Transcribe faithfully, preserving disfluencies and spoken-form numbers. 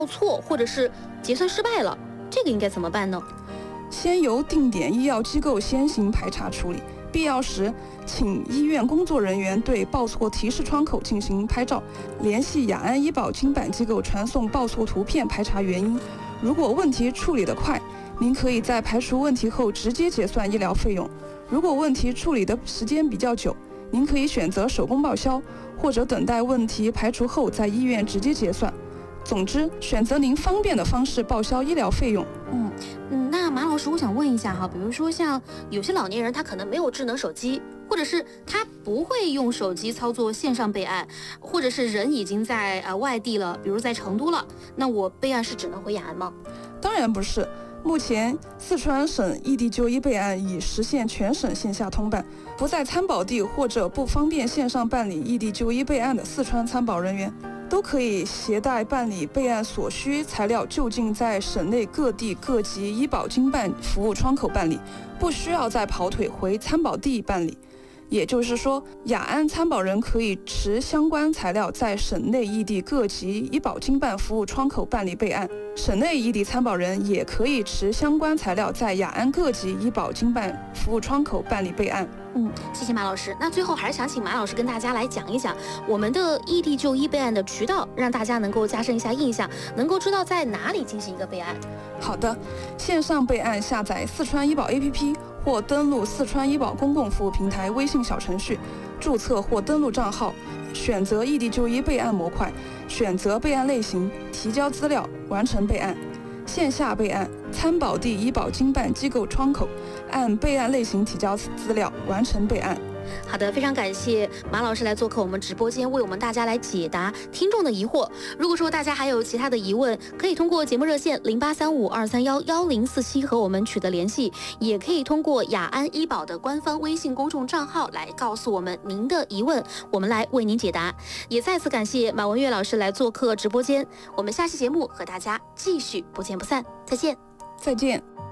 错或者是结算失败了，这个应该怎么办呢？ 先由定点医药机构先行排查处理，必要时请医院工作人员对报错提示窗口进行拍照，联系雅安医保经办机构传送报错图片排查原因。如果问题处理得快，您可以在排除问题后直接结算医疗费用；如果问题处理的时间比较久，您可以选择手工报销，或者等待问题排除后在医院直接结算。总之，选择您方便的方式报销医疗费用。 嗯嗯，那马老师，我想问一下哈，比如说像有些老年人他可能没有智能手机，或者是他不会用手机操作线上备案，或者是人已经在呃外地了，比如在成都了，那我备案是只能回雅安吗？ 当然不是。目前，四川省异地就医备案已实现全省线下通办，不在参保地或者不方便线上办理异地就医备案的四川参保人员，都可以携带办理备案所需材料就近在省内各地各级医保经办服务窗口办理，不需要再跑腿回参保地办理。也就是说，雅安参保人可以持相关材料在省内异地各级医保经办服务窗口办理备案，省内异地参保人也可以持相关材料在雅安各级医保经办服务窗口办理备案。 嗯，谢谢马老师。那最后还是想请马老师跟大家来讲一讲我们的异地就医备案的渠道，让大家能够加深一下印象，能够知道在哪里进行一个备案。 好的，线上备案下载四川医保 A P P 或登录四川医保公共服务平台微信小程序，注册或登录账号，选择异地就医备案模块，选择备案类型，提交资料，完成备案。线下备案，参保地医保经办机构窗口，按备案类型提交资料，完成备案。 好的，非常感谢马老师来做客我们直播间，为我们大家来解答听众的疑惑。如果说大家还有其他的疑问，可以通过节目热线零八三五二三幺幺零四七和我们取得联系，也可以通过雅安医保的官方微信公众账号来告诉我们您的疑问，我们来为您解答。也再次感谢马文月老师来做客直播间，我们下期节目和大家继续不见不散，再见， 再见。